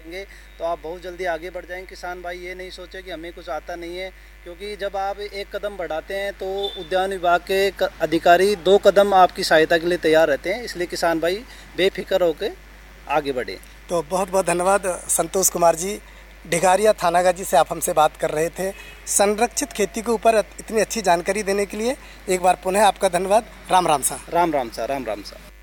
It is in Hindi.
करेंगे तो आप बहुत जल्दी आगे बढ़ जाएंगे। किसान भाई ये नहीं सोचे कि हमें कुछ आता नहीं है, क्योंकि जब आप एक कदम बढ़ाते हैं तो उद्यान विभाग के अधिकारी 2 कदम आपकी सहायता के लिए तैयार रहते हैं। इसलिए किसान भाई बेफिक्र होकर आगे बढ़े। तो बहुत बहुत धन्यवाद संतोष कुमार जी, ढिगारिया थानागाजी से आप हमसे बात कर रहे थे। संरक्षित खेती के ऊपर इतनी अच्छी जानकारी देने के लिए एक बार पुनः आपका धन्यवाद। राम राम सा। राम राम सा। राम राम सा।